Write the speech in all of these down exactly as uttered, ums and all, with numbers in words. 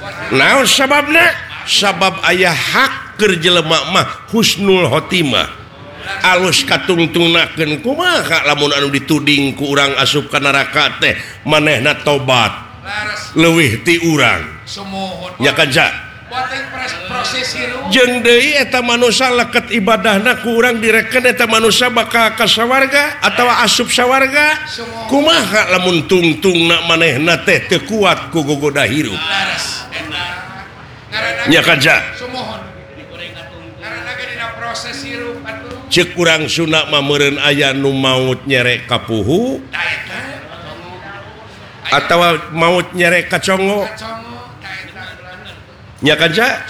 naon sababna sabab ayah hak keur jelema mah husnul khotimah alus katungtungnakeun kumaha lamun anu dituding ku urang asup ka neraka teh manehna tobat leuwih ti urang nya kan ja jeung deui eta manusia leket ibadahna ku urang direken eta manusia bakal ka sawarga atawa asup sawarga kumaha lamun tungtungna manehna teh teu kuat ku gogoda hirup nya kan ja cek urang Sunda mah meureun aya nu maut nyere ka puhu atawa maut nyere ka congo nya kan ja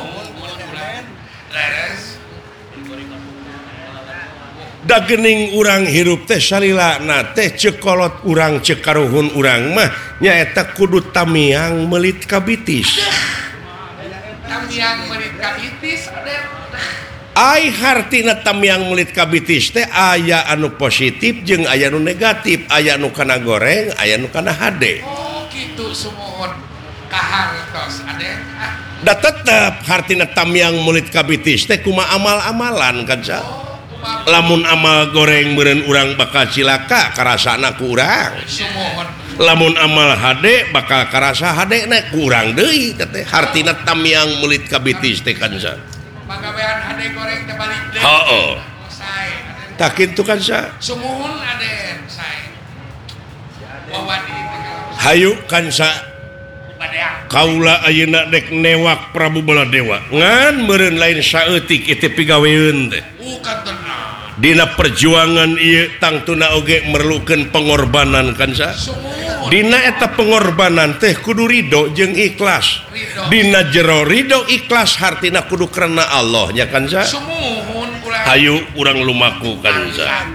da geuning urang hirup teh salilana teh cekolot urang cek karuhun urang mah nyaeta kudu tamiang meulit ka bitis tamiang meulit ka bitis ai hartina tamiang meulit ka bitis teh aya anu positif jeung aya anu negatif aya anu kana goreng aya anu kana hade oh kitu sumuhun kahartos aden da tetep hartina tamiang meulit ka bitis teh kumaha amal-amalan kan sa lamun amal goreng meureun urang bakal cilaka karasana ku urang lamun amal hade bakal karasa hadena ku urang deui teh hartina tamiang meulit ka bitis teh kan sa pagawean hade goreng teh balik deui heeh tah kitu kan sa sumuhun aden sae wawadi hayu kan sa kaula ayeuna dek newak Prabu Baladewa ngan meureun lain saeutik ieu pigaweun teh dina perjuangan ieu tangtuna oge merlukeun pengorbanan kan sa dina eta pengorbanan teh kudu ridho jeung ikhlas dina jero ridho ikhlas hartina kudu karena Allah nya kan sa hayu urang lumaku kan sa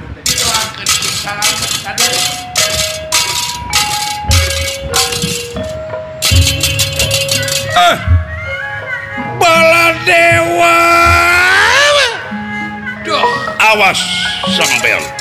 ah Baladewa awas sambel